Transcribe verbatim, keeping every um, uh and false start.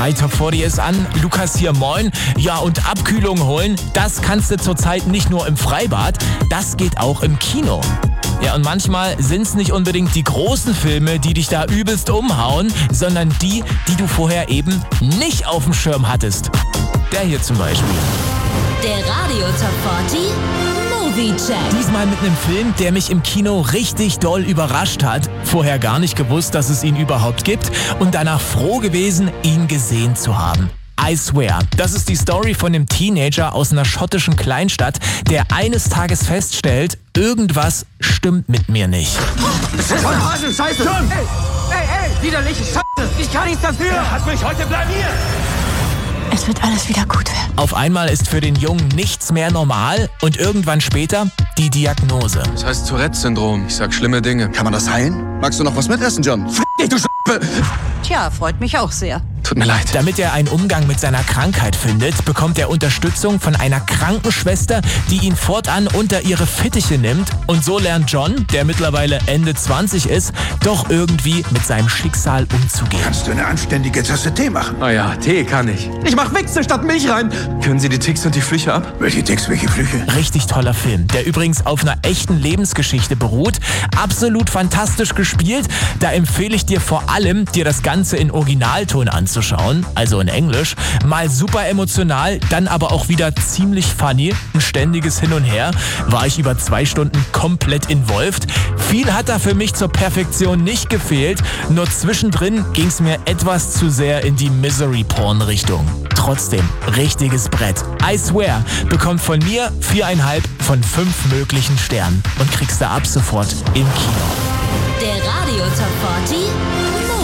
Hi, Top vierzig ist an. Lukas hier, moin. Ja, und Abkühlung holen, das kannst du zurzeit nicht nur im Freibad, das geht auch im Kino. Ja, und manchmal sind es nicht unbedingt die großen Filme, die dich da übelst umhauen, sondern die, die du vorher eben nicht auf dem Schirm hattest. Der hier zum Beispiel. Der Radio Top vierzig Movie Check. Diesmal mit einem Film, der mich im Kino richtig doll überrascht hat. Vorher gar nicht gewusst, dass es ihn überhaupt gibt und danach froh gewesen, ihn gesehen zu haben. I Swear. Das ist die Story von einem Teenager aus einer schottischen Kleinstadt, der eines Tages feststellt, irgendwas stimmt mit mir nicht. Das ist voll Hase, Scheiße! John! Ey, ey, ey, widerliche Scheiße! Ich kann nichts dafür! Er hat mich heute blamiert! Es wird alles wieder gut werden. Auf einmal ist für den Jungen nichts mehr normal und irgendwann später die Diagnose. Das heißt Tourette-Syndrom. Ich sag schlimme Dinge. Kann man das heilen? Magst du noch was mitessen, John? F*** dich, du Scheiße! Tja, freut mich auch sehr. Tut mir leid. Damit er einen Umgang mit seiner Krankheit findet, bekommt er Unterstützung von einer Krankenschwester, die ihn fortan unter ihre Fittiche nimmt. Und so lernt John, der mittlerweile Ende zwanzig ist, doch irgendwie mit seinem Schicksal umzugehen. Kannst du eine anständige Tasse Tee machen? Ah ja, Tee kann ich. Ich mach Wichse statt Milch rein! Können Sie die Ticks und die Flüche ab? Welche Ticks, welche Flüche? Richtig toller Film, der übrigens auf einer echten Lebensgeschichte beruht. Absolut fantastisch gespielt. Da empfehle ich dir vor allem, dir das Ganze in Originalton anzuschauen, also in Englisch. Mal super emotional, dann aber auch wieder ziemlich funny. Ein ständiges Hin und Her. War ich über zwei Stunden komplett involviert. Viel hat da für mich zur Perfektion nicht gefehlt, nur zwischendrin ging es mir etwas zu sehr in die Misery-Porn-Richtung. Trotzdem, richtiges Brett. I Swear bekommt von mir viereinhalb von fünf möglichen Sternen und kriegst du ab sofort im Kino. Der Radio Top vierzig